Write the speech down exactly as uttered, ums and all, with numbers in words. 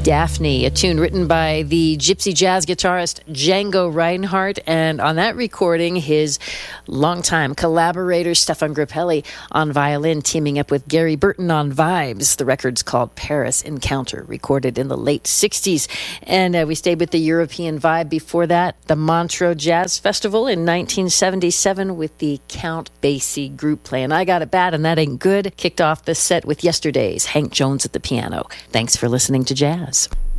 Daphne, a tune written by the gypsy jazz guitarist Django Reinhardt, and on that recording, his longtime collaborator Stefan Grappelli on violin, teaming up with Gary Burton on vibes. The record's called Paris Encounter, recorded in the late sixties. And uh, we stayed with the European vibe before that, the Montreux Jazz Festival in nineteen seventy-seven with the Count Basie group playing I Got It Bad and That Ain't Good. Kicked off the set with Yesterday's Hank Jones at the piano. Thanks for listening to Jazz.